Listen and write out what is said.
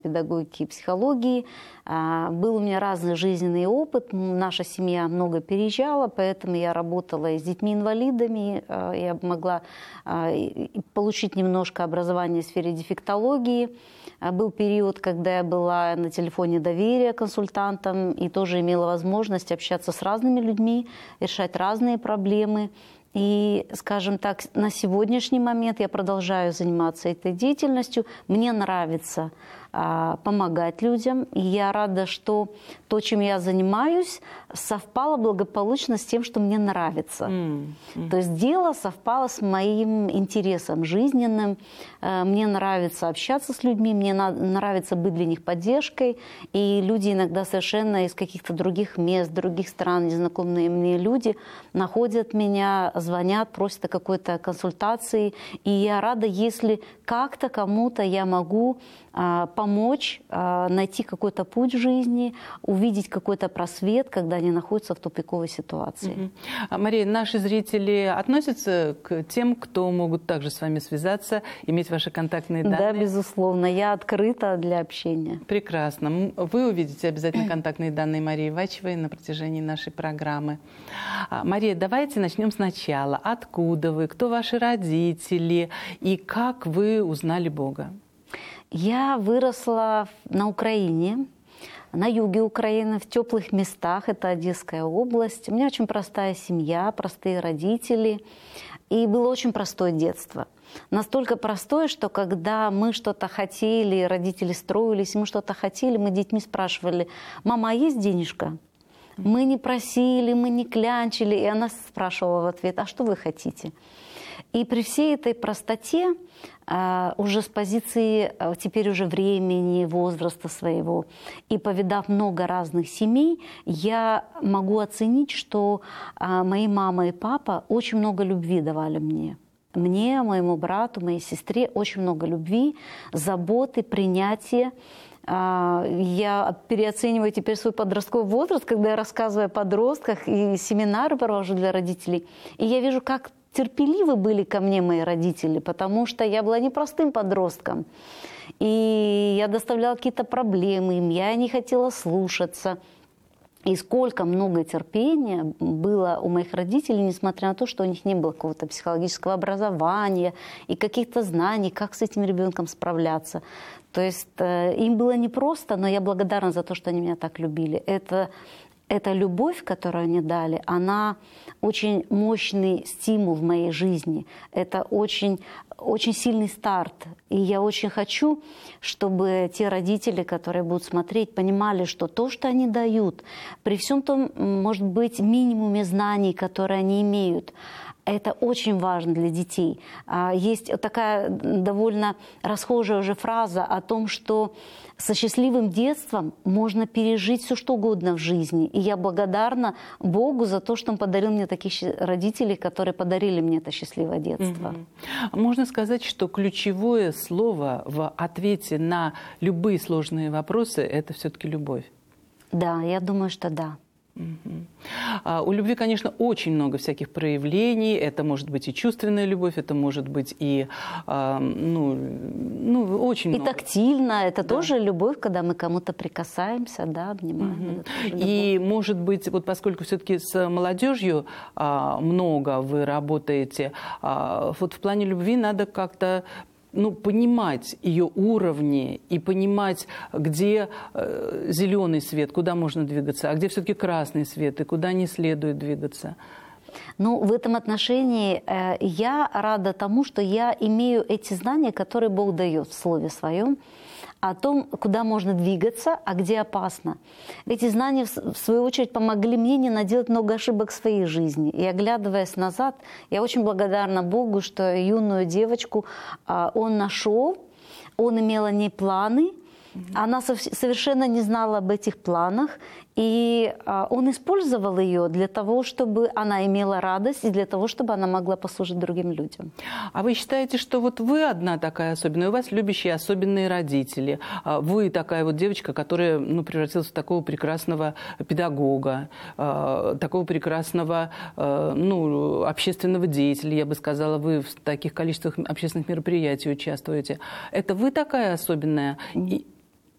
педагогики и психологии. Был у меня разный жизненный опыт. Наша семья много переезжала, поэтому я работала и с детьми-инвалидами. Я могла получить немножко образования в сфере дефектологии. Был период, когда я была на телефоне доверия консультантом и тоже имела возможность общаться с разными людьми, решать разные проблемы. И, скажем так, на сегодняшний момент я продолжаю заниматься этой деятельностью. Мне нравится помогать людям. И я рада, что то, чем я занимаюсь, совпало благополучно с тем, что мне нравится. То есть дело совпало с моим интересом жизненным. Мне нравится общаться с людьми, мне нравится быть для них поддержкой. И люди иногда совершенно из каких-то других мест, других стран, незнакомые мне люди находят меня, звонят, просят о какой-то консультации. И я рада, если как-то кому-то я могу помочь найти какой-то путь в жизни, увидеть какой-то просвет, когда они находятся в тупиковой ситуации. Мария, наши зрители относятся к тем, кто могут также с вами связаться, иметь ваши контактные данные? Да, безусловно. Я открыта для общения. Прекрасно. Вы увидите обязательно контактные данные Марии Ивачевой на протяжении нашей программы. Мария, давайте начнем сначала. Откуда вы, кто ваши родители и как вы узнали Бога? Я выросла на Украине, на юге Украины, в теплых местах. Это Одесская область. У меня очень простая семья, простые родители. И было очень простое детство. Настолько простое, что когда мы что-то хотели, родители строились, мы что-то хотели, мы детьми спрашивали: «Мама, а есть денежка?» Мы не просили, мы не клянчили. И она спрашивала в ответ: «А что вы хотите?» И при всей этой простоте, уже с позиции теперь уже времени, возраста своего, и повидав много разных семей, я могу оценить, что мои мама и папа очень много любви давали мне. Мне, моему брату, моей сестре очень много любви, заботы, принятия. Я переоцениваю теперь свой подростковый возраст, когда я рассказываю о подростках и семинары провожу для родителей. И я вижу, как терпеливы были ко мне мои родители, потому что я была непростым подростком. И я доставляла какие-то проблемы им, я не хотела слушаться. И сколько много терпения было у моих родителей, несмотря на то, что у них не было какого-то психологического образования и каких-то знаний, как с этим ребенком справляться. То есть им было непросто, но я благодарна за то, что они меня так любили. Эта любовь, которую они дали, она очень мощный стимул в моей жизни. Это очень, очень сильный старт. И я очень хочу, чтобы те родители, которые будут смотреть, понимали, что то, что они дают, при всем том, может быть, минимуме знаний, которые они имеют, это очень важно для детей. Есть такая довольно расхожая уже фраза о том, что со счастливым детством можно пережить все, что угодно в жизни. И я благодарна Богу за то, что Он подарил мне таких родителей, которые подарили мне это счастливое детство. Можно сказать, что ключевое слово в ответе на любые сложные вопросы – это все-таки любовь. Да, я думаю, что да. У любви, конечно, очень много всяких проявлений. Это может быть и чувственная любовь, это может быть и очень много. И тактильно, это тоже любовь, когда мы кому-то прикасаемся, да, обнимаем. И может быть, вот поскольку все-таки с молодежью много вы работаете, вот в плане любви надо как-то понимать ее уровни и понимать, где зеленый свет, куда можно двигаться, а где все-таки красный свет и куда не следует двигаться. В этом отношении я рада тому, что я имею эти знания, которые Бог дает в Слове Своем, о том, куда можно двигаться, а где опасно. Эти знания, в свою очередь, помогли мне не наделать много ошибок в своей жизни. И оглядываясь назад, я очень благодарна Богу, что юную девочку Он нашел, Он имел о ней планы, она совершенно не знала об этих планах, и Он использовал ее для того, чтобы она имела радость, и для того, чтобы она могла послужить другим людям. А вы считаете, что вот вы одна такая особенная, у вас любящие особенные родители, вы такая вот девочка, которая превратилась в такого прекрасного педагога, такого прекрасного общественного деятеля, я бы сказала, вы в таких количествах общественных мероприятий участвуете. Это вы такая особенная?